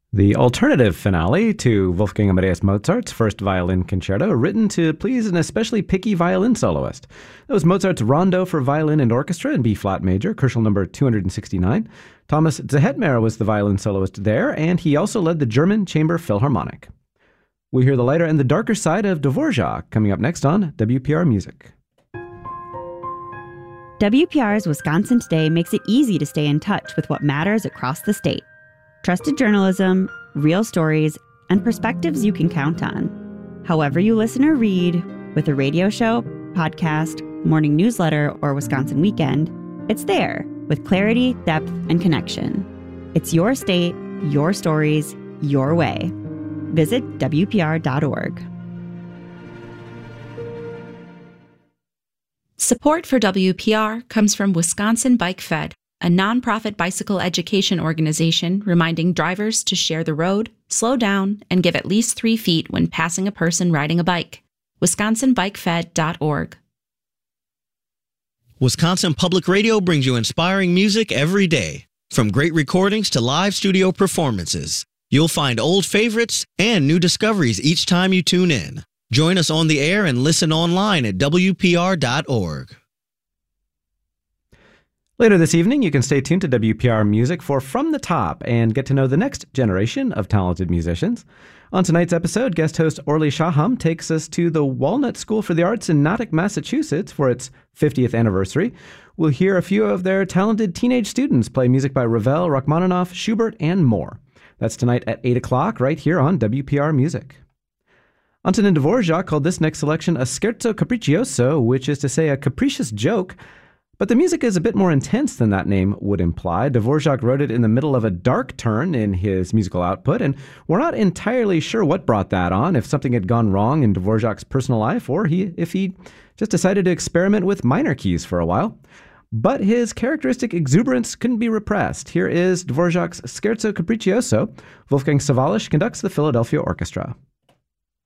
The alternative finale to Wolfgang Amadeus Mozart's first violin concerto, written to please an especially picky violin soloist. That was Mozart's Rondo for Violin and Orchestra in B-flat major, Kerschel number 269. Thomas Zehetmer was the violin soloist there, and he also led the German Chamber Philharmonic. We hear the lighter and the darker side of Dvorak coming up next on WPR Music. WPR's Wisconsin Today makes it easy to stay in touch with what matters across the state. Trusted journalism, real stories, and perspectives you can count on. However you listen or read, with a radio show, podcast, morning newsletter, or Wisconsin Weekend, it's there with clarity, depth, and connection. It's your state, your stories, your way. Visit WPR.org. Support for WPR comes from Wisconsin Bike Fed, a nonprofit bicycle education organization reminding drivers to share the road, slow down, and give at least 3 feet when passing a person riding a bike. WisconsinBikeFed.org. Wisconsin Public Radio brings you inspiring music every day. From great recordings to live studio performances, you'll find old favorites and new discoveries each time you tune in. Join us on the air and listen online at WPR.org. Later this evening, you can stay tuned to WPR Music for From the Top and get to know the next generation of talented musicians. On tonight's episode, guest host Orly Shaham takes us to the Walnut School for the Arts in Natick, Massachusetts for its 50th anniversary. We'll hear a few of their talented teenage students play music by Ravel, Rachmaninoff, Schubert, and more. That's tonight at 8 o'clock right here on WPR Music. Antonin Dvorak called this next selection a scherzo capriccioso, which is to say a capricious joke. But the music is a bit more intense than that name would imply. Dvorak wrote it in the middle of a dark turn in his musical output, and we're not entirely sure what brought that on, if something had gone wrong in Dvorak's personal life, or if he just decided to experiment with minor keys for a while. But his characteristic exuberance couldn't be repressed. Here is Dvorak's Scherzo Capriccioso. Wolfgang Sawallisch conducts the Philadelphia Orchestra.